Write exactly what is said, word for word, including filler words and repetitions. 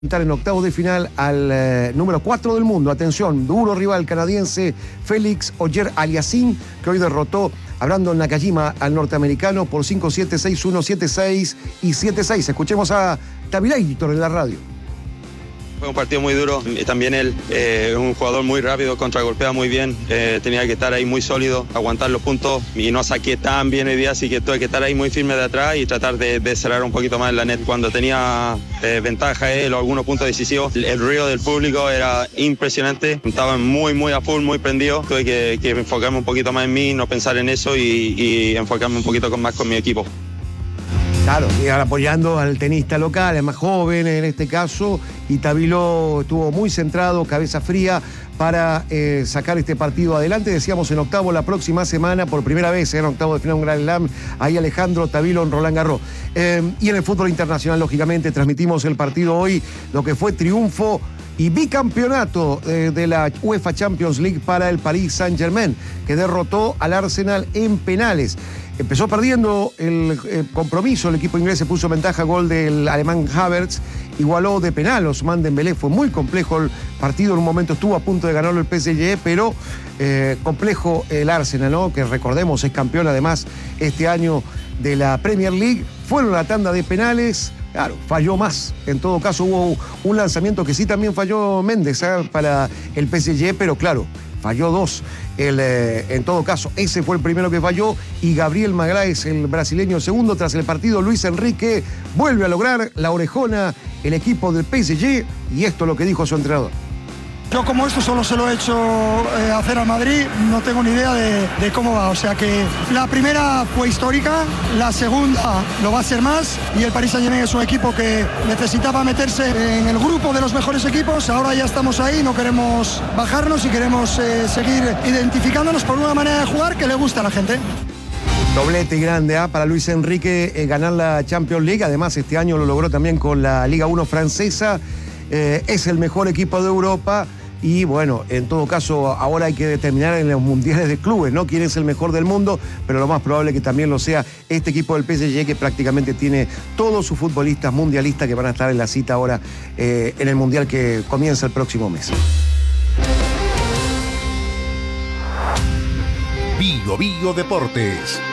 En octavos de final al eh, número cuatro del mundo. Atención, duro rival canadiense Félix Auger-Aliassime, que hoy derrotó a Brandon Nakajima, al norteamericano, por cinco siete, seis uno, siete seis y siete seis. Escuchemos a Tabilator en la radio. Fue un partido muy duro y también él es eh, un jugador muy rápido, contragolpea muy bien, eh, tenía que estar ahí muy sólido, aguantar los puntos y no saqué tan bien hoy día, así que tuve que estar ahí muy firme de atrás y tratar de, de cerrar un poquito más en la net. Cuando tenía eh, ventaja él o algunos puntos decisivos, el, el ruido del público era impresionante, estaban muy muy a full, muy prendidos, tuve que, que enfocarme un poquito más en mí, no pensar en eso y, y enfocarme un poquito con, más con mi equipo. Claro, y ahora apoyando al tenista local, es más joven en este caso, y Tabilo estuvo muy centrado, cabeza fría, para eh, sacar este partido adelante. Decíamos en octavo la próxima semana, por primera vez en octavo de final un Grand Slam, ahí Alejandro Tabilo en Roland Garros. Eh, y en el fútbol internacional, lógicamente, transmitimos el partido hoy, lo que fue triunfo y bicampeonato eh, de la UEFA Champions League para el Paris Saint-Germain, que derrotó al Arsenal en penales. Empezó perdiendo el eh, compromiso, el equipo inglés se puso en ventaja, gol del alemán Havertz, igualó de penal Ousmane Dembélé, fue muy complejo el partido, en un momento estuvo a punto de ganarlo el P S G, pero eh, complejo el Arsenal, ¿no? Que recordemos es campeón además este año de la Premier League. Fueron a la tanda de penales, claro, falló más. En todo caso hubo un lanzamiento que sí también falló Méndez ¿eh? para el P S G, pero claro, falló dos. El, eh, en todo caso, ese fue el primero que falló y Gabriel Magalhães, el brasileño, segundo. Tras el partido, Luis Enrique vuelve a lograr la orejona el equipo del P S G y esto es lo que dijo su entrenador. Yo como esto solo se lo he hecho eh, hacer a Madrid, no tengo ni idea de, de cómo va. O sea que la primera fue histórica, la segunda lo va a ser más y el Paris Saint-Germain es un equipo que necesitaba meterse en el grupo de los mejores equipos. Ahora ya estamos ahí, no queremos bajarnos y queremos eh, seguir identificándonos por una manera de jugar que le gusta a la gente. Doblete grande ¿eh? para Luis Enrique eh, ganar la Champions League. Además, este año lo logró también con la Liga uno francesa. Eh, es el mejor equipo de Europa. Y bueno, en todo caso, ahora hay que determinar en los mundiales de clubes, ¿no? Quién es el mejor del mundo, pero lo más probable es que también lo sea este equipo del P S G, que prácticamente tiene todos sus futbolistas mundialistas que van a estar en la cita ahora eh, en el mundial que comienza el próximo mes. Bio Bio Deportes.